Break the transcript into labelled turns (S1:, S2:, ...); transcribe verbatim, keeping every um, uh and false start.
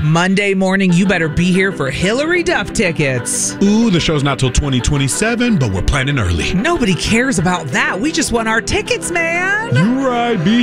S1: Monday morning, you better be here for Hillary Duff tickets.
S2: Ooh, the show's not till twenty twenty-seven, but we're planning early.
S1: Nobody cares about that. We just want our tickets, man.
S2: You right, be